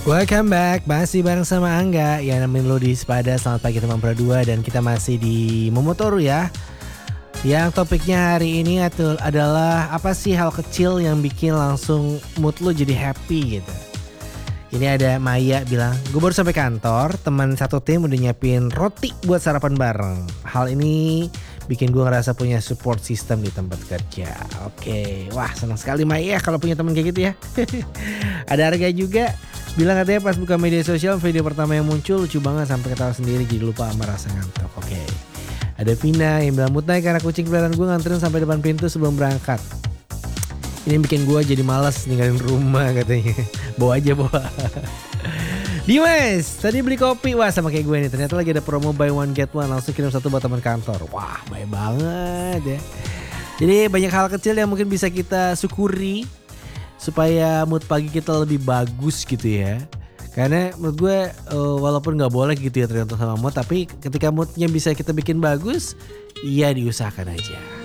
Welcome back, masih bareng sama Angga yang nemenin lo di Sepada. Selamat pagi teman Pro 2 dan kita masih di Momotoru ya. Yang topiknya hari ini adalah apa sih hal kecil yang bikin langsung mood lo jadi happy gitu. Ini ada Maya bilang, gue baru sampai kantor, teman satu tim udah nyiapin roti buat sarapan bareng. Hal ini bikin gue ngerasa punya support system di tempat kerja. Oke, wah senang sekali Maya kalau punya teman kayak gitu ya. Ada Harga juga bilang katanya pas buka media sosial video pertama yang muncul lucu banget sampai ketawa sendiri jadi lupa sama rasa ngantuk. Oke. Ada Vina yang bilang mood naik karena kucing peliharaan gue nganterin sampai depan pintu sebelum berangkat. Ini bikin gue jadi malas ninggalin rumah katanya. Bawa aja bawa. Dimas, tadi beli kopi. Wah sama kayak gue nih. Ternyata lagi ada promo buy one get one. Langsung kirim satu buat teman kantor. Wah baik banget ya. Jadi banyak hal kecil yang mungkin bisa kita syukuri supaya mood pagi kita lebih bagus gitu ya. Karena menurut gue walaupun gak boleh gitu ya tergantung sama mood. Tapi ketika moodnya bisa kita bikin bagus, ya diusahakan aja.